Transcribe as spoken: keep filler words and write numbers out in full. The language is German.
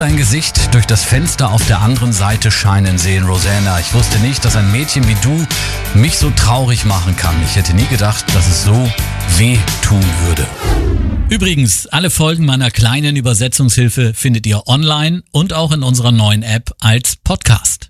Dein Gesicht durch das Fenster auf der anderen Seite scheinen sehen, Rosanna. Ich wusste nicht, dass ein Mädchen wie du mich so traurig machen kann. Ich hätte nie gedacht, dass es so weh tun würde. Übrigens, alle Folgen meiner kleinen Übersetzungshilfe findet ihr online und auch in unserer neuen App als Podcast.